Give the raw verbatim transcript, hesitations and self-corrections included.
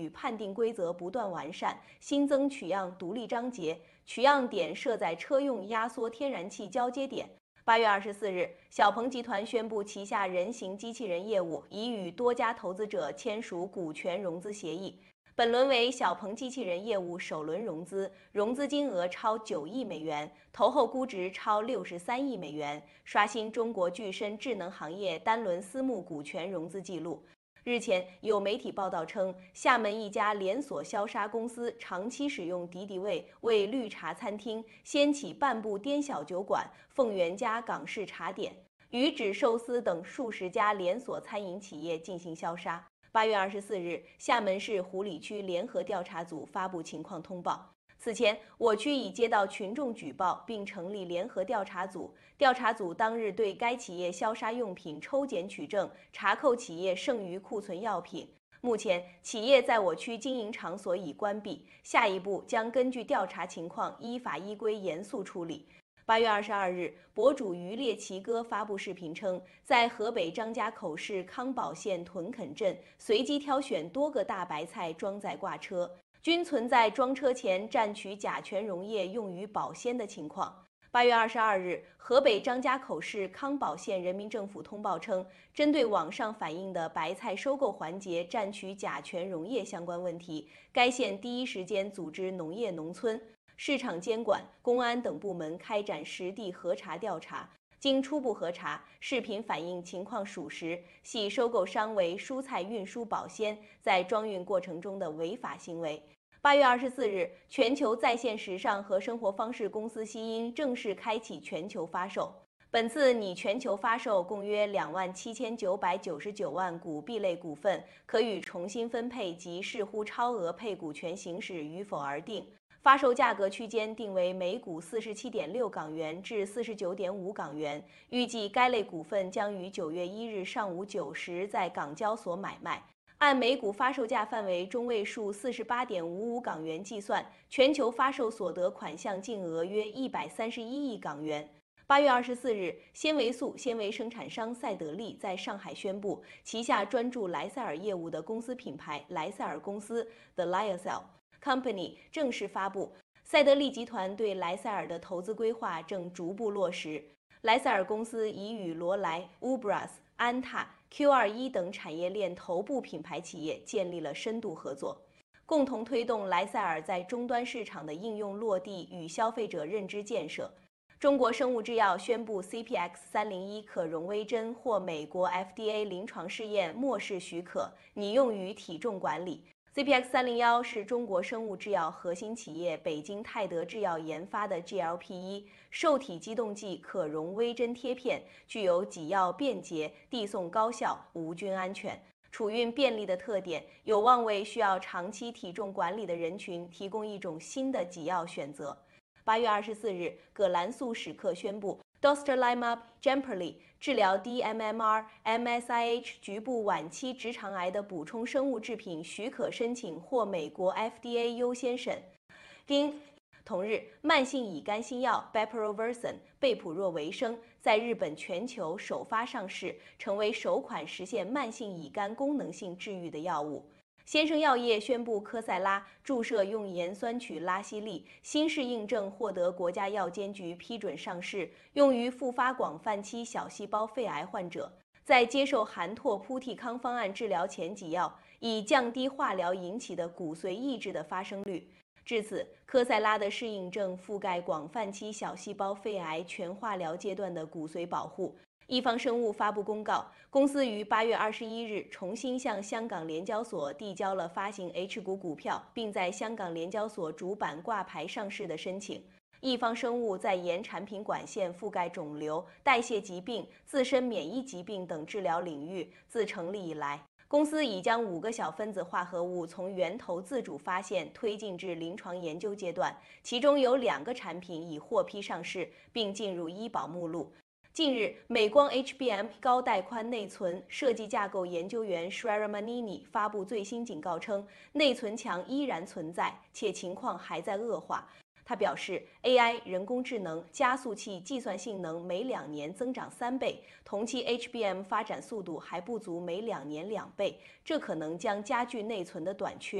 与判定规则不断完善，新增取样独立章节，取样点设在车用压缩天然气交接点。八月二十四日，小鹏集团宣布旗下人形机器人业务已与多家投资者签署股权融资协议。本轮为小鹏机器人业务首轮融资，融资金额超九亿美元，投后估值超六十三亿美元，刷新中国具身智能行业单轮私募股权融资记录。日前，有媒体报道称，厦门一家连锁消杀公司长期使用敌敌畏为绿茶餐厅掀起半步颠小酒馆、凤元家港式茶点、鱼指寿司等数十家连锁餐饮企业进行消杀。八月二十四日，厦门市湖里区联合调查组发布情况通报。此前，我区已接到群众举报，并成立联合调查组。调查组当日对该企业消杀用品抽检取证，查扣企业剩余库存药品。目前，企业在我区经营场所已关闭，下一步将根据调查情况依法依规严肃处理。八月二十二日，博主渔猎奇哥发布视频称，在河北张家口市康保县屯垦镇随机挑选多个大白菜装载挂车，均存在装车前蘸取甲醛溶液用于保鲜的情况。八月二十二日，河北张家口市康保县人民政府通报称，针对网上反映的白菜收购环节蘸取甲醛溶液相关问题，该县第一时间组织农业农村、市场监管、公安等部门开展实地核查调查。经初步核查，视频反映情况属实，系收购商为蔬菜运输保鲜在装运过程中的违法行为。八月二十四日，全球在线时尚和生活方式公司希音正式开启全球发售。本次拟全球发售共约两万七千九百九十九万股 B 类股份，可予重新分配及视乎超额配股权行使与否而定。发售价格区间定为每股四十七点六港元至四十九点五港元，预计该类股份将于九月一日上午九时在港交所买卖。按每股发售价范围中位数四十八点五五港元计算，全球发售所得款项净额约一百三十一亿港元。八月二十四日，纤维素纤维生产商赛德利在上海宣布，旗下专注莱赛尔业务的公司品牌莱赛尔公司 The Lyocell Company 正式发布。赛德利集团对莱赛尔的投资规划正逐步落实。莱赛尔公司已与罗莱、Ubras、安踏、Q 二十一 等产业链头部品牌企业建立了深度合作，共同推动莱赛尔在终端市场的应用落地与消费者认知建设。中国生物制药宣布 C P X 三零一 可溶微针获美国 F D A 临床试验末世许可，拟用于体重管理。C P X 三零一 是中国生物制药核心企业北京泰德制药研发的 G L P 一 受体激动剂可溶微针贴片，具有给药便捷、递送高效、无菌安全、储运便利的特点，有望为需要长期体重管理的人群提供一种新的给药选择。八月二十四日，葛兰素史克宣布 Dostarlimab Jemperli 治疗 D M M R、M S I H 局部晚期直肠癌的补充生物制品许可申请获美国 F D A 优先审。因同日，慢性乙肝新药 Bepirovirsen 贝普若维生在日本全球首发上市，成为首款实现慢性乙肝功能性治愈的药物。先生药业宣布科赛拉注射用盐酸曲拉西利新适应症获得国家药监局批准上市，用于复发广泛期小细胞肺癌患者。在接受含拓扑替康方案治疗前给药，以降低化疗引起的骨髓抑制的发生率。至此，科赛拉的适应症覆盖广泛期小细胞肺癌全化疗阶段的骨髓保护。一方生物发布公告，公司于八月二十一日重新向香港联交所递交了发行 H 股股票，并在香港联交所主板挂牌上市的申请。一方生物在沿产品管线覆盖肿瘤、代谢疾病、自身免疫疾病等治疗领域，自成立以来，公司已将五个小分子化合物从源头自主发现推进至临床研究阶段，其中有两个产品已获批上市，并进入医保目录。近日，美光 H B M 高带宽内存设计架构研究员 Shrera Manini 发布最新警告称，内存墙依然存在，且情况还在恶化。他表示 ，A I 人工智能加速器计算性能每两年增长三倍，同期 H B M 发展速度还不足每两年两倍，这可能将加剧内存的短缺。